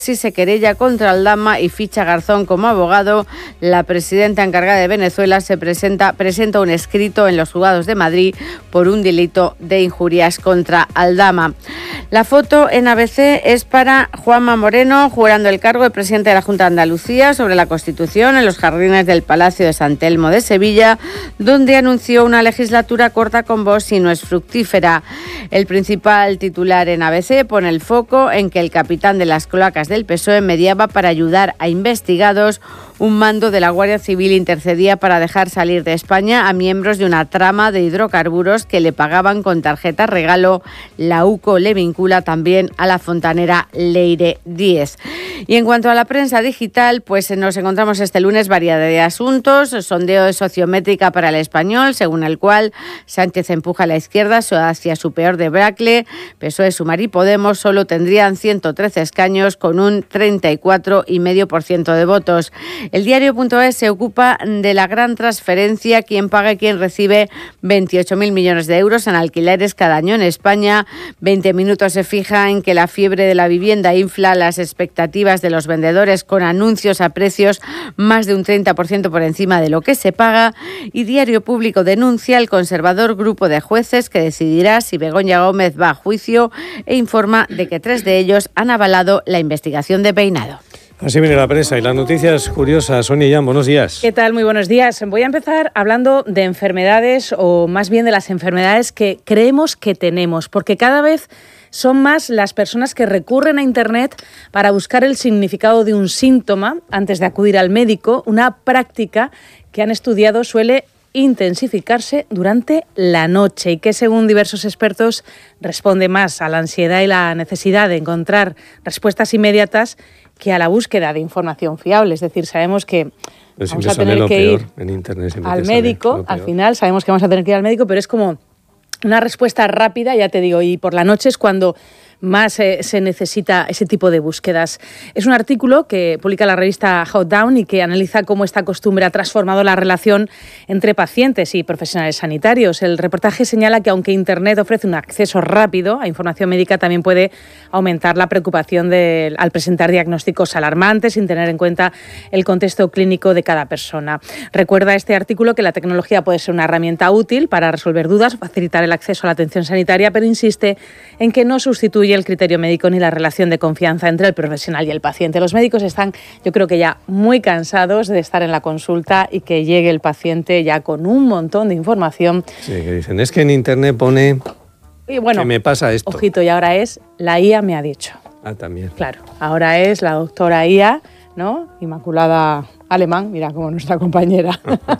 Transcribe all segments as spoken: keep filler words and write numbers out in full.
Si se querella contra Aldama y ficha a Garzón como abogado, la presidenta encargada de Venezuela se presenta, presenta un escrito en los juzgados de Madrid por un delito de injurias contra Aldama. La foto en A B C es para Juanma Moreno, jurando el cargo de presidente de la Junta de Andalucía sobre la Constitución en los jardines del Palacio de San Telmo de Sevilla, donde anunció una legislatura corta con Vox y no es fructífera. El principal titular en A B C pone el foco en que el capitán de las cloacas del P S O E mediaba para ayudar a investigados. Un mando de la Guardia Civil intercedía para dejar salir de España a miembros de una trama de hidrocarburos que le pagaban con tarjeta regalo. La U C O le vincula también a la fontanera Leire Díez. Y en cuanto a la prensa digital, pues nos encontramos este lunes variedad de asuntos. Sondeo de sociométrica para El Español, según el cual Sánchez empuja a la izquierda hacia su peor debacle. P S O E, Sumar y Podemos solo tendrían ciento trece escaños con un treinta y cuatro coma cinco por ciento de votos. El diario.es se ocupa de la gran transferencia, quién paga y quién recibe veintiocho mil millones de euros en alquileres cada año en España. veinte minutos se fija en que la fiebre de la vivienda infla las expectativas de los vendedores con anuncios a precios más de un treinta por ciento por encima de lo que se paga. Y Diario Público denuncia el conservador grupo de jueces que decidirá si Begoña Gómez va a juicio e informa de que tres de ellos han avalado la investigación de Peinado. Así viene la prensa y las noticias curiosas. Sonia Jan, buenos días. ¿Qué tal? Muy buenos días. Voy a empezar hablando de enfermedades, o más bien de las enfermedades que creemos que tenemos, porque cada vez son más las personas que recurren a Internet para buscar el significado de un síntoma antes de acudir al médico, una práctica que han estudiado suele intensificarse durante la noche y que, según diversos expertos, responde más a la ansiedad y la necesidad de encontrar respuestas inmediatas que a la búsqueda de información fiable. Es decir, sabemos que pero vamos a tener que ir en Internet, al médico, al final sabemos que vamos a tener que ir al médico, pero es como una respuesta rápida, ya te digo, y por la noche es cuando más eh, se necesita ese tipo de búsquedas. Es un artículo que publica la revista Hot Down y que analiza cómo esta costumbre ha transformado la relación entre pacientes y profesionales sanitarios. El reportaje señala que aunque Internet ofrece un acceso rápido a información médica, también puede aumentar la preocupación de, al presentar diagnósticos alarmantes sin tener en cuenta el contexto clínico de cada persona. Recuerda este artículo que la tecnología puede ser una herramienta útil para resolver dudas, facilitar el acceso a la atención sanitaria, pero insiste en que no sustituye el criterio médico ni la relación de confianza entre el profesional y el paciente. Los médicos están, yo creo que ya muy cansados de estar en la consulta y que llegue el paciente ya con un montón de información. Sí, que dicen, es que en Internet pone y bueno, que me pasa esto. Ojito, y ahora es la I A me ha dicho. Ah, también. Claro, ahora es la doctora I A, ¿no? Inmaculada Alemán, mira, como nuestra compañera.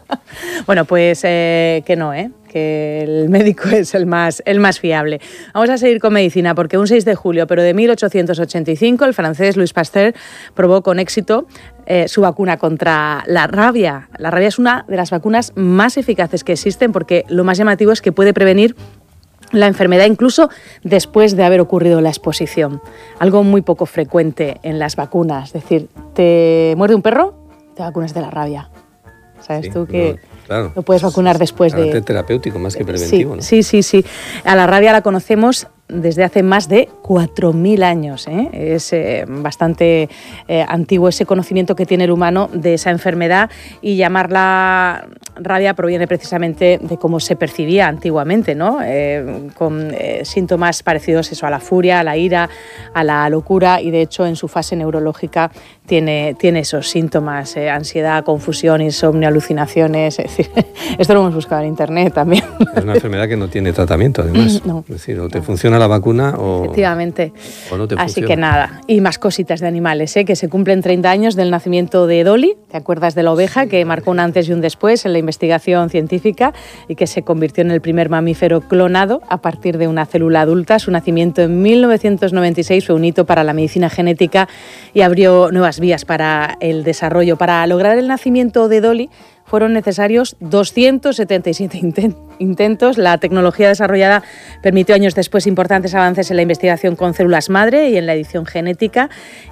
Bueno, pues eh, que no, ¿eh? que el médico es el más, el más fiable. Vamos a seguir con medicina, porque un seis de julio, pero de mil ochocientos ochenta y cinco, el francés Louis Pasteur probó con éxito eh, su vacuna contra la rabia. La rabia es una de las vacunas más eficaces que existen, porque lo más llamativo es que puede prevenir la enfermedad incluso después de haber ocurrido la exposición. Algo muy poco frecuente en las vacunas. Es decir, te muerde un perro, te vacunas de la rabia. ¿Sabes sí, tú que no, claro. lo puedes vacunar después de... Es terapéutico más que preventivo, sí, ¿no? Sí, sí, sí. A la rabia la conocemos desde hace más de cuatro mil años. ¿eh? Es eh, bastante eh, antiguo ese conocimiento que tiene el humano de esa enfermedad, y llamarla rabia proviene precisamente de cómo se percibía antiguamente, ¿no? Eh, con eh, síntomas parecidos eso, a la furia, a la ira, a la locura, y de hecho en su fase neurológica tiene, tiene esos síntomas, eh, ansiedad, confusión, insomnio, alucinaciones. Es decir, esto lo hemos buscado en Internet también. Es una enfermedad que no tiene tratamiento, además. No, es decir, o te no. funciona la vacuna o, efectivamente. o no te Así funciona. que nada, y más cositas de animales, ¿eh? Que se cumplen treinta años del nacimiento de Dolly. ¿Te acuerdas de la oveja sí, que marcó un antes y un después en la investigación científica y que se convirtió en el primer mamífero clonado a partir de una célula adulta? Su nacimiento en mil novecientos noventa y seis fue un hito para la medicina genética y abrió nuevas vías para el desarrollo. Para lograr el nacimiento de Dolly fueron necesarios doscientos setenta y siete intentos. La tecnología desarrollada permitió años después importantes avances en la investigación con células madre y en la edición genética,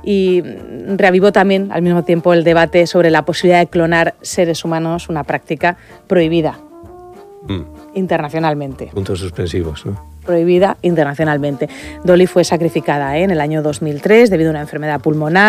y reavivó también al mismo tiempo el debate sobre la posibilidad de clonar seres humanos, una práctica prohibida mm. internacionalmente. Puntos suspensivos, ¿no? prohibida internacionalmente. Dolly fue sacrificada ¿eh? en el año dos mil tres debido a una enfermedad pulmonar.